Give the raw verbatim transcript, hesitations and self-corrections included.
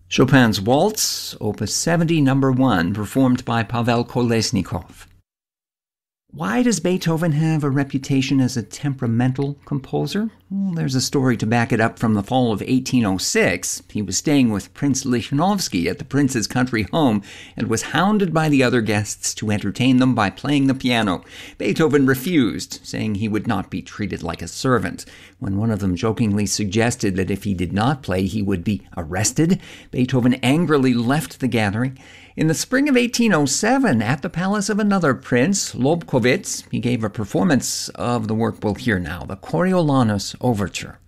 Chopin's Waltz, Opus seventy, number one, performed by Pavel Kolesnikov. Why does Beethoven have a reputation as a temperamental composer? Well, there's a story to back it up from the fall of eighteen oh six. He was staying with Prince Lichnowsky at the prince's country home and was hounded by the other guests to entertain them by playing the piano. Beethoven refused, saying he would not be treated like a servant. When one of them jokingly suggested that if he did not play, he would be arrested, Beethoven angrily left the gathering. In the spring of eighteen oh seven, at the palace of another prince, Lobkowitz, he gave a performance of the work we'll hear now, the Coriolanus Overture.